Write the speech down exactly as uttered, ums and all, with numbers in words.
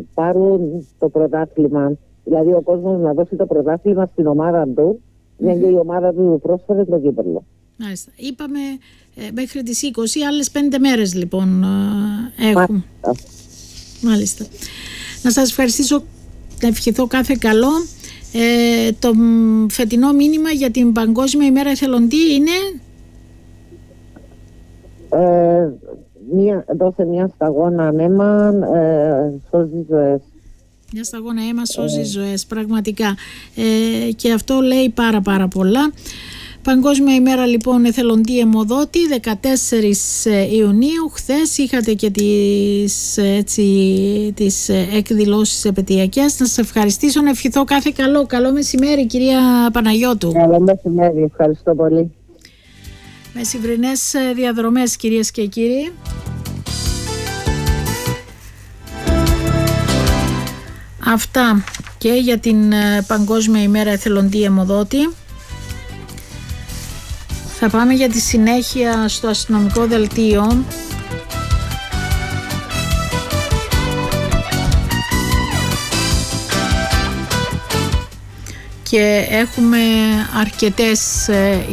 πάρουν το πρωτάθλημα. Δηλαδή ο κόσμος να δώσει το πρωτάθλημα στην ομάδα του, μια και η ομάδα του πρόσφερε το κύπελλο. Μάλιστα. Είπαμε ε, μέχρι τις είκοσι, άλλες πέντε μέρες λοιπόν ε, έχουμε. Μάλιστα. Μάλιστα. Να σας ευχαριστήσω, να ευχηθώ κάθε καλό. Ε, το φετινό μήνυμα για την Παγκόσμια ημέρα εθελοντή είναι... Ε, μία, δώσε μια σταγόνα αίμα, ε, σώζει ζωές. Μια σταγόνα αίμα σώζει ε. ζωές, πραγματικά. Ε, και αυτό λέει πάρα πάρα πολλά. Παγκόσμια ημέρα λοιπόν εθελοντή αιμοδότη, δεκατέσσερις Ιουνίου. Χθες είχατε και τις, έτσι, τις εκδηλώσεις επαιτειακές. Να σας ευχαριστήσω, να ευχηθώ κάθε καλό. Καλό μεσημέρι, κυρία Παναγιώτου. Καλό μεσημέρι, ευχαριστώ πολύ. Μεσημβρινές διαδρομές, κυρίες και κύριοι. Αυτά και για την Παγκόσμια ημέρα εθελοντή αιμοδότη. Θα πάμε για τη συνέχεια στο αστυνομικό δελτίο. Και έχουμε αρκετές